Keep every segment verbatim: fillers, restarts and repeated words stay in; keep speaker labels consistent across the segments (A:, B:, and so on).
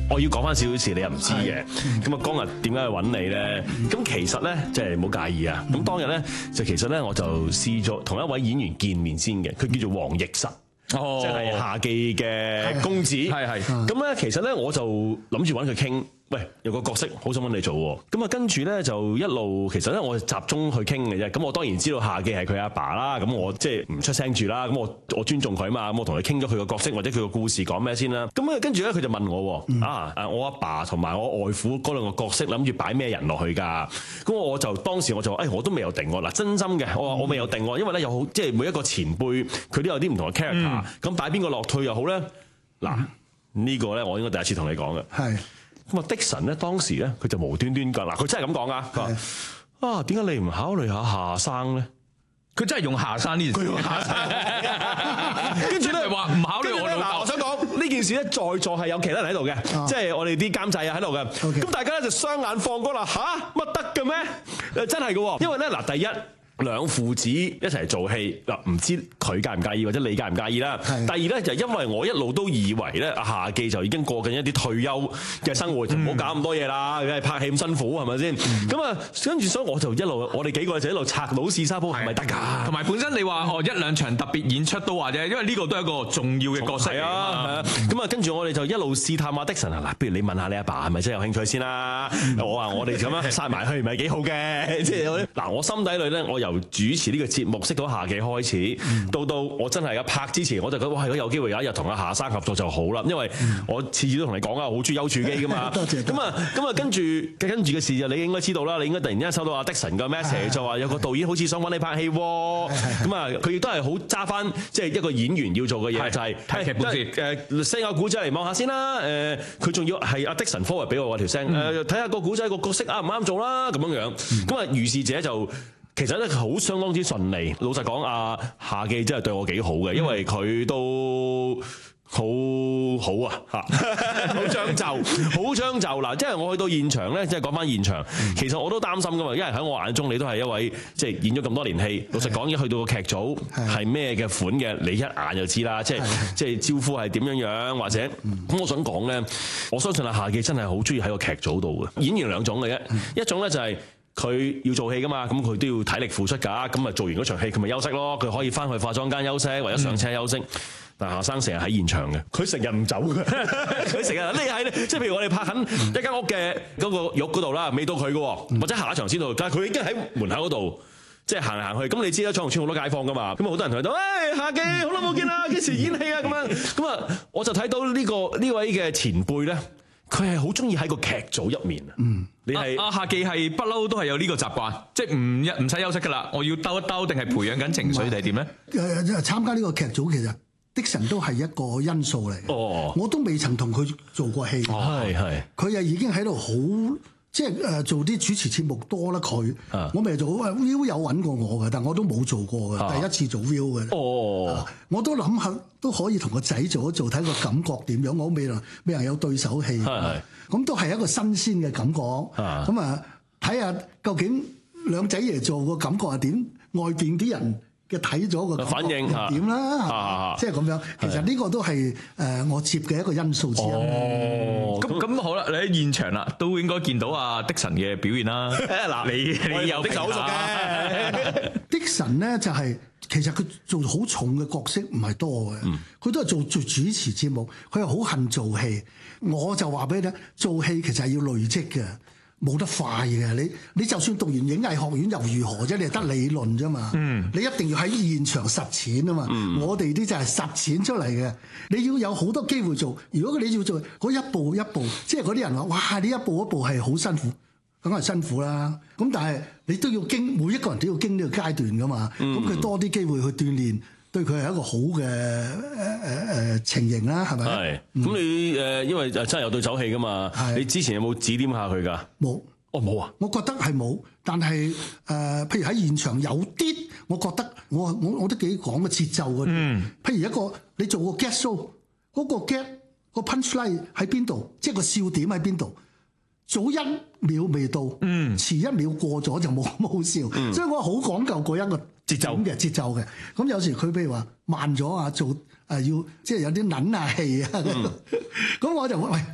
A: 我要講翻少少事，你又唔知嘅。咁啊，當日點解去揾你咧？咁其實咧，即係唔好介意啊。咁當日咧，就其實咧，我就試咗同一位演員見面先嘅，佢叫做黃奕實。哦，即係夏記嘅公子。係係。咁咧，其實咧，我就諗住揾佢傾。喂，有個角色好想揾你做喎，咁啊跟住咧就一路，其實咧我集中去傾嘅啫。咁我當然知道夏記係佢阿爸啦，咁我即係唔出聲住啦。咁我我尊重佢嘛，咁我同佢傾咗佢個角色或者佢個故事講咩先啦。咁啊跟住咧佢就問我，嗯、啊誒我阿爸同埋我外父嗰兩個角色諗住擺咩人落去㗎？咁我就當時我就話，誒、哎、我都未有定喎。嗱，真心嘅，我話我未有定喎，因為咧有好即係每一個前輩佢都有啲唔同嘅 character，咁擺邊個落去又好咧？嗱、嗯、呢、這個咧我應該第一次同你講嘅。係。咁啊，Dickson咧當時咧佢就無端端講，嗱佢真係咁講噶，佢話啊點解你唔考慮下夏生咧？佢真係用夏生呢件事，夏生跟住咧話唔考慮我老豆。我想講呢件事咧，在座係有其他人喺度嘅，即係我哋啲監製啊喺度嘅。咁大家咧就雙眼放光啦，吓乜得嘅咩？誒真係嘅，因為咧嗱第一。兩父子一齊做戲嗱，唔知佢介唔介意或者你介唔介意啦。第二咧就因為我一路都以為咧，阿夏記就已經過緊一啲退休嘅生活，唔好、嗯、搞咁多嘢啦，梗係拍戲咁辛苦係咪先？咁啊，跟住所以我就一路，我哋幾個就一路拆老試沙煲係咪得㗎？同埋本身你話哦一兩場特別演出都話啫，因為呢個都係一個重要嘅角色嚟啊。咁啊，跟住我哋就一路試探阿 Dickson啊，嗱，不如你問下你阿爸係咪真係有興趣先啦？我話我哋咁樣殺埋去唔係幾好嘅，即係嗱，我心底裏咧我由主持呢個節目識到夏記開始，嗯、到到我真係一拍之前，我就覺得哇，如果有機會有一日同阿夏生合作就好啦，因為我次次都同你講啊，好中意丘處機噶嘛。多謝。咁啊，咁啊，跟住跟住嘅事就你應該知道啦，你應該突然間收到阿 Dickson 嘅 message 就話有個導演好似想揾你拍戲喎。咁啊，佢亦都係好揸翻即係一個演員要做嘅嘢，就係睇劇本先。誒 send 個古仔嚟望下先啦。誒，佢仲要係阿 Dickson forward 俾我條聲。誒，睇下個古仔個角色啱唔啱做啦，咁樣樣。咁啊，如是者就。其實咧好相當之順利，老實講，阿夏記真係對我幾好嘅，因為佢都好好啊嚇，好將就，好將就嗱。即係我去到現場咧，即係講翻現場，其實我都擔心噶嘛，因為喺我眼中你都係一位即係演咗咁多年戲，老實講，一去到個劇組係咩嘅款嘅，你一眼就知啦。即係即係招呼係點樣樣，或者咁我想講咧，我相信阿夏記真係好中意喺個劇組度嘅。演員兩種嘅啫，一種咧就係。佢要做戲噶嘛，咁佢都要體力付出㗎，咁啊做完嗰場戲佢咪休息咯，佢可以翻去化妝間休息或者上車休息。嗯、但夏生成日喺現場嘅，佢成日唔走嘅，佢成日匿喺即係譬如我哋拍緊一間屋嘅嗰個浴嗰度啦，未到佢嘅，嗯、或者下一場先到，但係佢已經喺門口嗰度。即係行嚟行去，咁你知啦，彩虹村好多街坊噶嘛，咁啊好多人同佢講，誒夏記好耐冇見啦，幾時演戲啊咁樣，咁啊我就睇到呢、呢個呢位嘅前輩咧。佢係好中意喺個劇組入面啊！嗯，你係阿夏記係不嬲都係有呢個習慣，即係唔一唔使休息噶啦，我要兜一兜，定係培養緊情緒定係點咧？誒誒，參加呢個劇組其實 Dickson 都係一個因素嚟嘅。哦，我都未曾同佢做過戲。哦，係係。佢又已經喺度好。即係誒做啲主持節目多啦，佢、啊、我未做 Viu 有揾過我嘅，但我都冇做過嘅，啊、第一次做 Viu 嘅。哦，啊、我都諗下都可以同個仔做一做，睇個感覺點樣。我未能未能有對手戲，咁都係一個新鮮嘅感覺。咁啊，睇下究竟兩仔爺做個感覺係點，外邊啲人嘅睇咗個反應點啦，即係咁樣。其實呢個都係誒我接嘅一個因素之一。哦，咁咁好啦，你喺現場啦，都應該見到阿 Dickson 嘅表現啦。嗱，你你有 Dickson 好熟嘅。Dickson 咧就係其實佢做好重嘅角色唔係多嘅，佢都係做做主持節目，佢又好恨做戲。我就話俾你聽，做戲其實係要累積嘅。冇得快嘅，你你就算讀完影藝學院又如何啫？你係得理論啫嘛。嗯，你一定要喺現場實踐啊嘛。嗯，我哋啲就係實踐出嚟嘅。你要有好多機會做。如果你要做嗰一步一步，即係嗰啲人話：哇！你一步一步係好辛苦，梗係辛苦啦。咁但係你都要經，每一個人都要經呢個階段噶嘛。咁佢、嗯、多啲機會去鍛鍊。對佢係一個好嘅誒誒誒情形啦，係咪？係。咁、嗯、你誒，因為真係有對手戲噶嘛？係。你之前有冇指點下佢㗎？冇。哦，冇啊。我覺得係冇，但係誒、呃，譬如喺現場有啲，我覺得我我我都幾講嘅節奏嘅。嗯。譬如一個你做個 get show，嗰個 get 個 punchline 喺邊度，即係個笑點喺邊度？早一秒未到，嗯，遲一秒過咗就冇咁好笑，嗯、所以我好講究嗰一個節奏嘅節奏嘅。咁有時佢譬如話慢咗啊，做誒要即係有啲撚下氣啊，咁、嗯、我就喂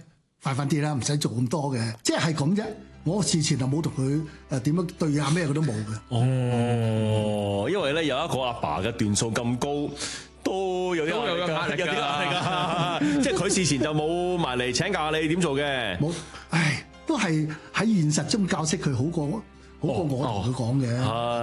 B: 快翻啲啦，唔使做咁多嘅，即係係咁啫。我事前就冇同佢誒點樣對下咩，佢都冇嘅。
A: 哦，因為咧有一個阿爸嘅段數咁高，都有啲壓力㗎，有啲壓力㗎。即係佢事前就冇埋嚟請教你點做嘅。
B: 冇，唉，都係喺現實中教識佢好過好過我同佢講嘅。